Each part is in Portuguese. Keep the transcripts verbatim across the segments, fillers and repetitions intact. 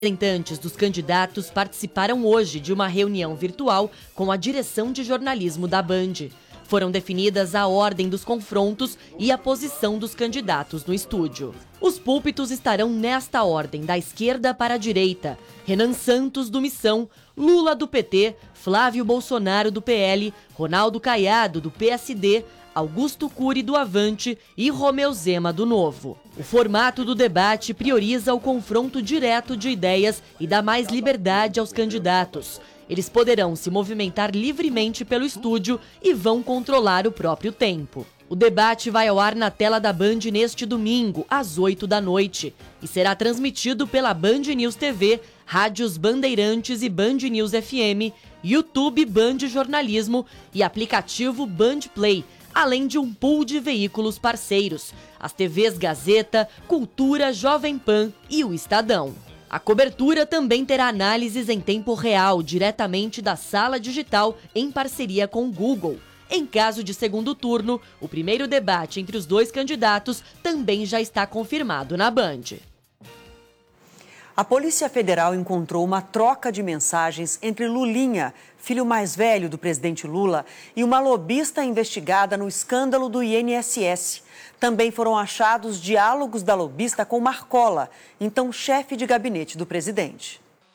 Representantes dos candidatos participaram hoje de uma reunião virtual com a direção de jornalismo da Band. Foram definidas a ordem dos confrontos e a posição dos candidatos no estúdio. Os púlpitos estarão nesta ordem, da esquerda para a direita: Renan Santos, do Missão, Lula, do P T, Flávio Bolsonaro, do P L, Ronaldo Caiado, do P S D, Augusto Cury, do Avante, e Romeu Zema, do Novo. O formato do debate prioriza o confronto direto de ideias e dá mais liberdade aos candidatos. Eles poderão se movimentar livremente pelo estúdio e vão controlar o próprio tempo. O debate vai ao ar na tela da Band neste domingo, às oito da noite, e será transmitido pela Band News T V, rádios Bandeirantes e Band News F M, YouTube Band Jornalismo e aplicativo Band Play, além de um pool de veículos parceiros, as T Vs Gazeta, Cultura, Jovem Pan e o Estadão. A cobertura também terá análises em tempo real, diretamente da sala digital, em parceria com o Google. Em caso de segundo turno, o primeiro debate entre os dois candidatos também já está confirmado na Band. A Polícia Federal encontrou uma troca de mensagens entre Lulinha, filho mais velho do presidente Lula, e uma lobista investigada no escândalo do I N S S. Também foram achados diálogos da lobista com Marcola, então chefe de gabinete do presidente.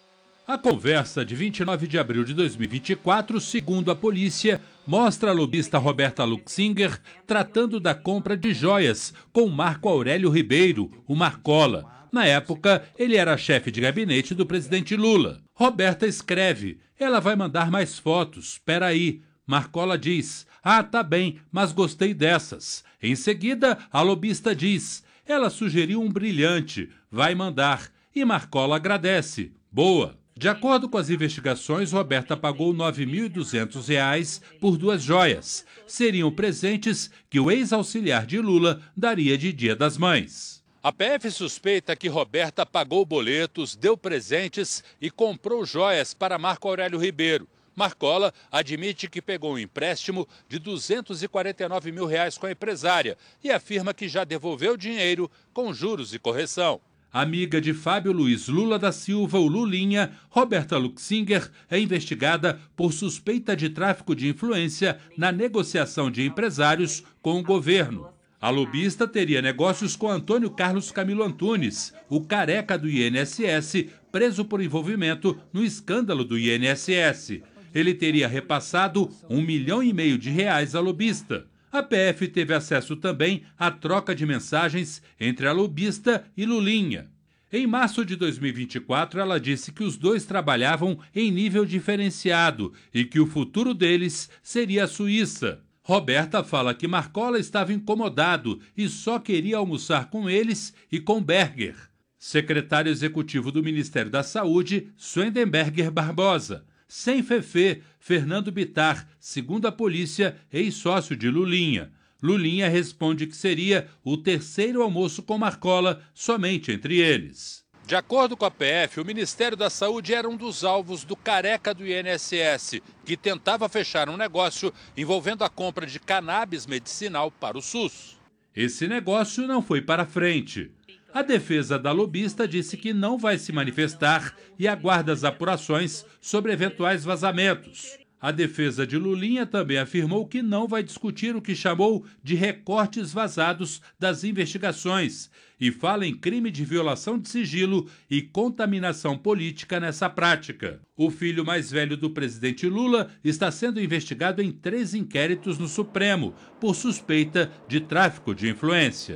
A conversa de vinte e nove de abril de dois mil e vinte e quatro, segundo a polícia, mostra a lobista Roberta Luxinger tratando da compra de joias com Marco Aurélio Ribeiro, o Marcola. Na época, ele era chefe de gabinete do presidente Lula. Roberta escreve: ela vai mandar mais fotos, espera aí. Marcola diz: ah, tá bem, mas gostei dessas. Em seguida, a lobista diz: ela sugeriu um brilhante, vai mandar. E Marcola agradece: boa. De acordo com as investigações, Roberta pagou nove mil e duzentos reais por duas joias. Seriam presentes que o ex-auxiliar de Lula daria de Dia das Mães. A P F suspeita que Roberta pagou boletos, deu presentes e comprou joias para Marco Aurélio Ribeiro. Marcola admite que pegou um empréstimo de duzentos e quarenta e nove mil reais com a empresária e afirma que já devolveu o dinheiro com juros e correção. Amiga de Fábio Luiz Lula da Silva, o Lulinha, Roberta Luxinger é investigada por suspeita de tráfico de influência na negociação de empresários com o governo. A lobista teria negócios com Antônio Carlos Camilo Antunes, o careca do I N S S, preso por envolvimento no escândalo do I N S S. Ele teria repassado um milhão e meio de reais à lobista. A P F teve acesso também à troca de mensagens entre a lobista e Lulinha. Em março de dois mil e vinte e quatro, ela disse que os dois trabalhavam em nível diferenciado e que o futuro deles seria a Suíça. Roberta fala que Marcola estava incomodado e só queria almoçar com eles e com Berger. Secretário executivo do Ministério da Saúde, Swendenberger Barbosa. Sem Fefe, Fernando Bittar, segundo a polícia, ex-sócio de Lulinha. Lulinha responde que seria o terceiro almoço com Marcola, somente entre eles. De acordo com a P F, o Ministério da Saúde era um dos alvos do careca do I N S S, que tentava fechar um negócio envolvendo a compra de cannabis medicinal para o SUS. Esse negócio não foi para frente. A defesa da lobista disse que não vai se manifestar e aguarda as apurações sobre eventuais vazamentos. A defesa de Lulinha também afirmou que não vai discutir o que chamou de recortes vazados das investigações e fala em crime de violação de sigilo e contaminação política nessa prática. O filho mais velho do presidente Lula está sendo investigado em três inquéritos no Supremo por suspeita de tráfico de influência.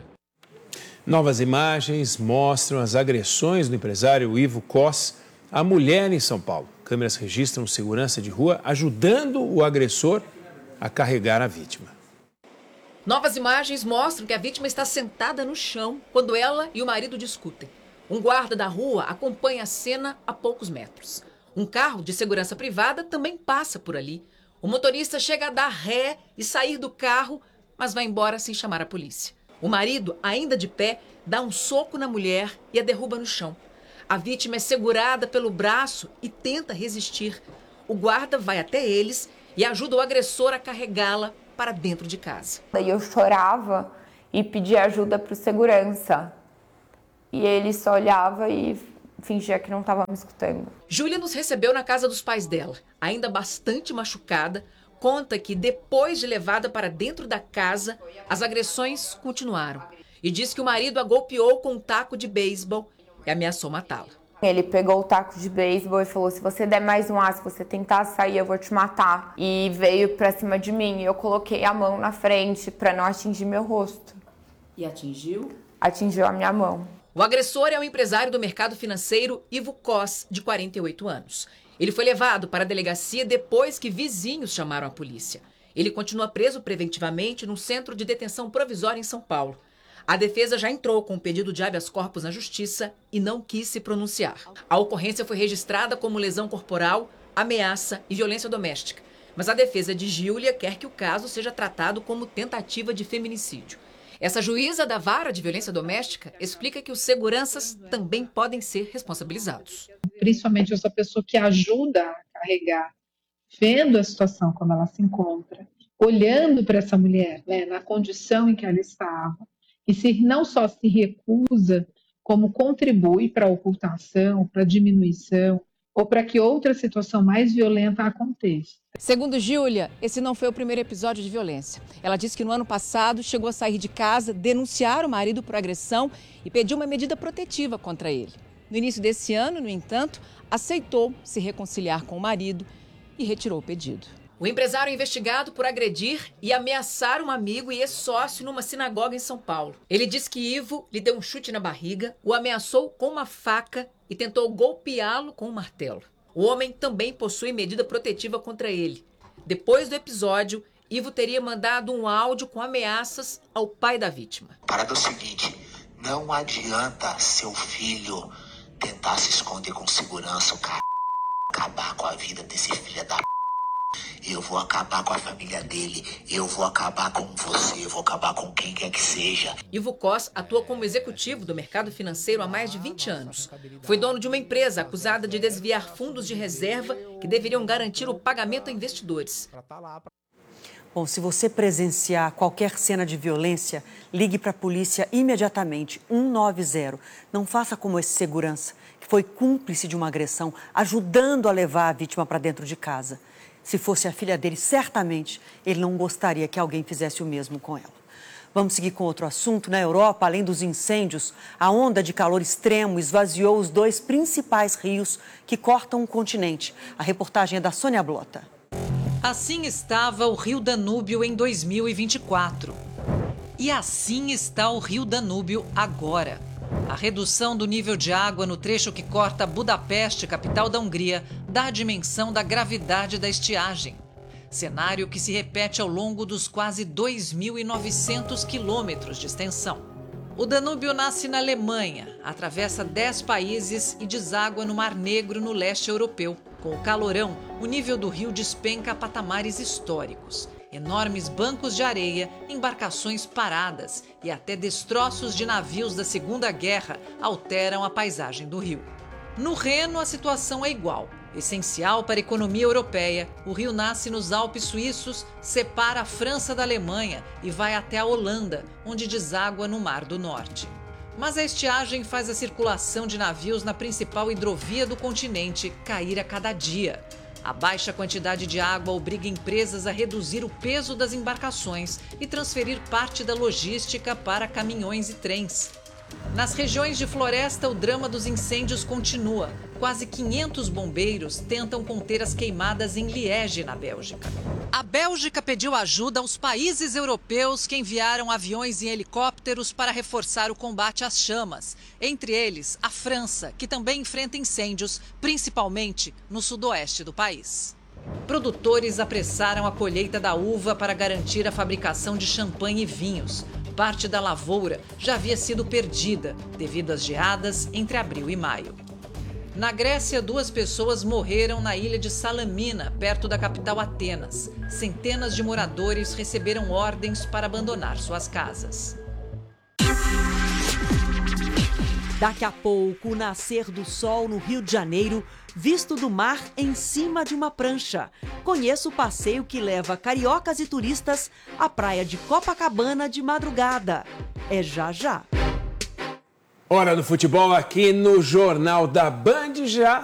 Novas imagens mostram as agressões do empresário Ivo Cos à mulher em São Paulo. Câmeras registram segurança de rua ajudando o agressor a carregar a vítima. Novas imagens mostram que a vítima está sentada no chão quando ela e o marido discutem. Um guarda da rua acompanha a cena a poucos metros. Um carro de segurança privada também passa por ali. O motorista chega a dar ré e sair do carro, mas vai embora sem chamar a polícia. O marido, ainda de pé, dá um soco na mulher e a derruba no chão. A vítima é segurada pelo braço e tenta resistir. O guarda vai até eles e ajuda o agressor a carregá-la para dentro de casa. Daí eu chorava e pedia ajuda para o segurança. E ele só olhava e fingia que não estava me escutando. Júlia nos recebeu na casa dos pais dela, ainda bastante machucada. Conta que depois de levada para dentro da casa, as agressões continuaram. E diz que o marido a golpeou com um taco de beisebol e ameaçou matá-la. Ele pegou o taco de beisebol e falou: se você der mais um ar, se você tentar sair, eu vou te matar. E veio pra cima de mim. Eu coloquei a mão na frente pra não atingir meu rosto. E atingiu? Atingiu a minha mão. O agressor é o empresário do mercado financeiro Ivo Cos, de quarenta e oito anos. Ele foi levado para a delegacia depois que vizinhos chamaram a polícia. Ele continua preso preventivamente no Centro de Detenção Provisória em São Paulo. A defesa já entrou com um pedido de habeas corpus na justiça e não quis se pronunciar. A ocorrência foi registrada como lesão corporal, ameaça e violência doméstica. Mas a defesa de Júlia quer que o caso seja tratado como tentativa de feminicídio. Essa juíza da vara de violência doméstica explica que os seguranças também podem ser responsabilizados. Principalmente essa pessoa que ajuda a carregar, vendo a situação como ela se encontra, olhando para essa mulher, né, na condição em que ela estava, e se não só se recusa, como contribui para a ocultação, para a diminuição, ou para que outra situação mais violenta aconteça. Segundo Júlia, esse não foi o primeiro episódio de violência. Ela disse que no ano passado chegou a sair de casa, denunciar o marido por agressão e pediu uma medida protetiva contra ele. No início desse ano, no entanto, aceitou se reconciliar com o marido e retirou o pedido. O empresário é investigado por agredir e ameaçar um amigo e ex-sócio numa sinagoga em São Paulo. Ele diz que Ivo lhe deu um chute na barriga, o ameaçou com uma faca e tentou golpeá-lo com um martelo. O homem também possui medida protetiva contra ele. Depois do episódio, Ivo teria mandado um áudio com ameaças ao pai da vítima. A parada é o seguinte, não adianta seu filho tentar se esconder com segurança, o cara acabar com a vida desse filho da p... Eu vou acabar com a família dele, eu vou acabar com você, eu vou acabar com quem quer que seja. Ivo Cos atua como executivo do mercado financeiro há mais de vinte anos. Foi dono de uma empresa acusada de desviar fundos de reserva que deveriam garantir o pagamento a investidores. Bom, se você presenciar qualquer cena de violência, ligue para a polícia imediatamente, um nove zero. Não faça como esse segurança, que foi cúmplice de uma agressão, ajudando a levar a vítima para dentro de casa. Se fosse a filha dele, certamente ele não gostaria que alguém fizesse o mesmo com ela. Vamos seguir com outro assunto. Na Europa, além dos incêndios, a onda de calor extremo esvaziou os dois principais rios que cortam o continente. A reportagem é da Sônia Blota. Assim estava o Rio Danúbio em dois mil e vinte e quatro. E assim está o Rio Danúbio agora. A redução do nível de água no trecho que corta Budapeste, capital da Hungria, dá a dimensão da gravidade da estiagem. Cenário que se repete ao longo dos quase dois mil e novecentos quilômetros de extensão. O Danúbio nasce na Alemanha, atravessa dez países e deságua no Mar Negro, no leste europeu. Com o calorão, o nível do rio despenca a patamares históricos. Enormes bancos de areia, embarcações paradas e até destroços de navios da Segunda Guerra alteram a paisagem do rio. No Reno, a situação é igual. Essencial para a economia europeia, o rio nasce nos Alpes suíços, separa a França da Alemanha e vai até a Holanda, onde deságua no Mar do Norte. Mas a estiagem faz a circulação de navios na principal hidrovia do continente cair a cada dia. A baixa quantidade de água obriga empresas a reduzir o peso das embarcações e transferir parte da logística para caminhões e trens. Nas regiões de floresta, o drama dos incêndios continua. Quase quinhentos bombeiros tentam conter as queimadas em Liege, na Bélgica. A Bélgica pediu ajuda aos países europeus que enviaram aviões e helicópteros para reforçar o combate às chamas. Entre eles, a França, que também enfrenta incêndios, principalmente no sudoeste do país. Produtores apressaram a colheita da uva para garantir a fabricação de champanhe e vinhos. Parte da lavoura já havia sido perdida devido às geadas entre abril e maio. Na Grécia, duas pessoas morreram na ilha de Salamina, perto da capital Atenas. Centenas de moradores receberam ordens para abandonar suas casas. Daqui a pouco, o nascer do sol no Rio de Janeiro, visto do mar em cima de uma prancha. Conheça o passeio que leva cariocas e turistas à praia de Copacabana de madrugada. É já já. Hora do futebol aqui no Jornal da Band já.